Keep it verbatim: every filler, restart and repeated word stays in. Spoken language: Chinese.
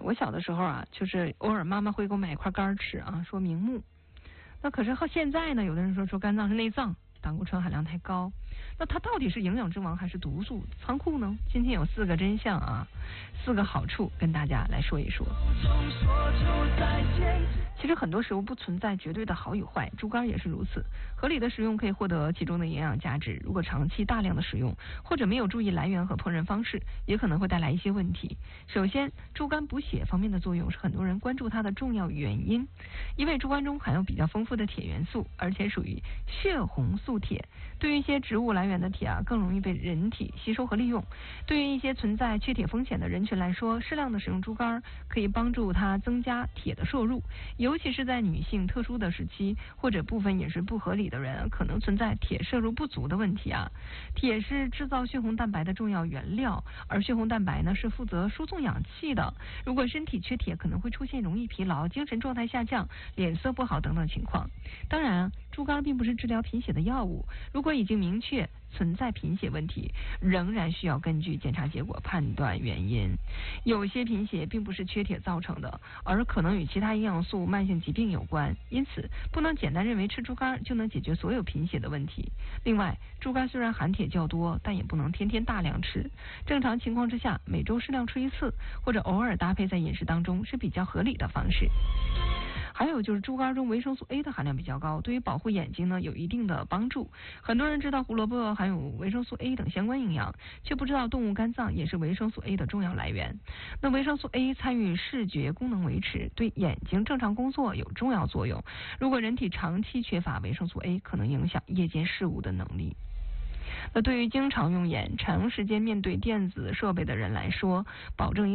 我小的时候啊，就是偶尔妈妈会给我买一块肝吃啊，说明目。那可是后现在呢，有的人说说肝脏是内脏，胆固醇含量太高，那它到底是营养之王还是毒素仓库呢？今天有四个真相啊，四个好处跟大家来说一说。其实很多食物不存在绝对的好与坏，猪肝也是如此。合理的食用可以获得其中的营养价值，如果长期大量的食用，或者没有注意来源和烹饪方式，也可能会带来一些问题。首先，猪肝补血方面的作用是很多人关注它的重要原因，因为猪肝中含有比较丰富的铁元素，而且属于血红素铁，对于一些植物来源的铁啊，更容易被人体吸收和利用。对于一些存在缺铁风险的人群来说，适量的使用猪肝可以帮助它增加铁的摄入，尤其是在女性特殊的时期，或者部分饮食不合理的人，可能存在铁摄入不足的问题啊。铁是制造血红蛋白的重要原料，而血红蛋白呢是负责输送氧气的。如果身体缺铁，可能会出现容易疲劳、精神状态下降、脸色不好等等情况。当然，猪肝并不是治疗贫血的药物，如果已经明确存在贫血问题，仍然需要根据检查结果判断原因。有些贫血并不是缺铁造成的，而可能与其他营养素、慢性疾病有关，因此不能简单认为吃猪肝就能解决所有贫血的问题。另外，猪肝虽然含铁较多，但也不能天天大量吃。正常情况之下，每周适量吃一次，或者偶尔搭配在饮食当中是比较合理的方式。还有就是猪肝中维生素 A 的含量比较高，对于保护眼睛呢有一定的帮助。很多人知道胡萝卜含有维生素 A 等相关营养，却不知道动物肝脏也是维生素 A 的重要来源。那维生素 A 参与视觉功能维持，对眼睛正常工作有重要作用。如果人体长期缺乏维生素 A， 可能影响夜间事物的能力。那对于经常用眼、长时间面对电子设备的人来说，保证